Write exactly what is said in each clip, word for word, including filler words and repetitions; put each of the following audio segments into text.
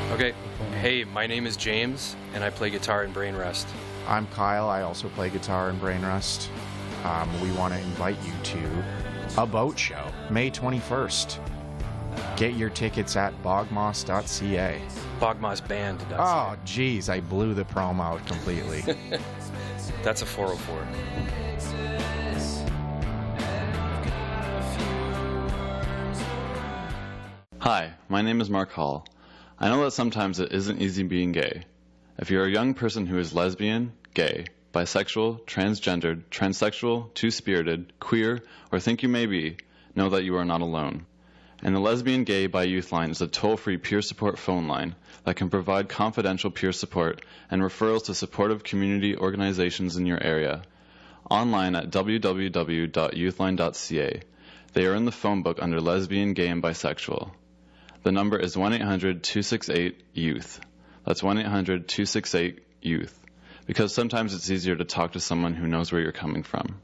Okay. Hey, my name is James, and I play guitar in Brainrest. I'm Kyle. I also play guitar in Brainrest. Um, we want to invite you to a boat show, May twenty-first. Get your tickets at bogmoss dot c a. bogmoss band dot c a. Oh, geez, I blew the promo out completely. That's a four oh four. Hi, my name is Mark Hall. I know that sometimes it isn't easy being gay. If you're a young person who is lesbian, gay, bisexual, transgendered, transsexual, two-spirited, queer, or think you may be, know that you are not alone. And the Lesbian Gay Bi Youth Line is a toll-free peer support phone line that can provide confidential peer support and referrals to supportive community organizations in your area. Online at w w w dot youthline dot c a. They are in the phone book under Lesbian, Gay, and Bisexual. The number is one eight hundred two six eight youth. That's one eight hundred two six eight youth. Because sometimes it's easier to talk to someone who knows where you're coming from.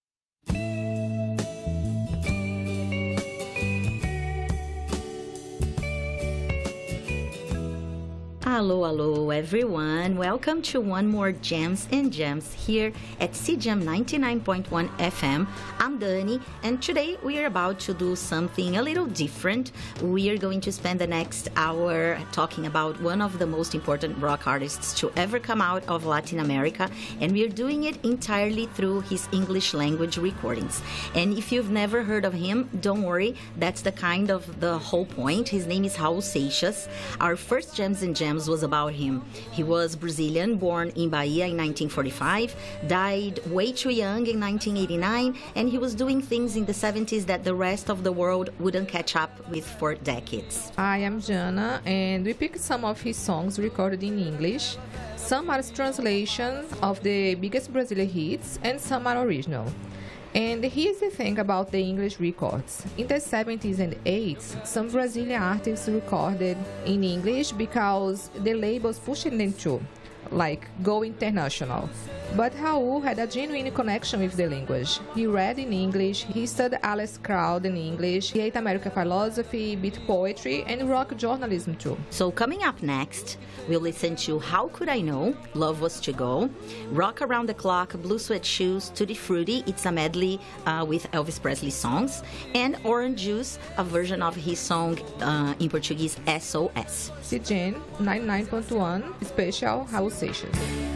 Hello, hello, everyone. Welcome to one more Jams and Gems here at C J A M ninety-nine point one F M. I'm Dani, and today we are about to do something a little different. We are going to spend the next hour talking about one of the most important rock artists to ever come out of Latin America, and we are doing it entirely through his English language recordings. And if you've never heard of him, don't worry, that's the kind of the whole point. His name is Raul Seixas. Our first Jams and Gems was about him. He was Brazilian, born in Bahia in nineteen forty-five, died way too young in nineteen eighty-nine, and he was doing things in the seventies that the rest of the world wouldn't catch up with for decades. I am Jana, and we picked some of his songs recorded in English. Some are translations of the biggest Brazilian hits, and some are original. And here's the thing about the English records. In the seventies and eighties, some Brazilian artists recorded in English because the labels pushed them to, like, go international. But Raul had a genuine connection with the language. He read in English, he studied Alex Crowd in English, he ate American philosophy, beat poetry, and rock journalism too. So coming up next, we'll listen to How Could I Know, Love Was To Go, Rock Around the Clock, Blue Sweat Shoes, Tutti Frutti, it's a medley uh, with Elvis Presley songs, and Orange Juice, a version of his song uh, in Portuguese, S O S. C J A M ninety-nine point one, special Raul Seixas.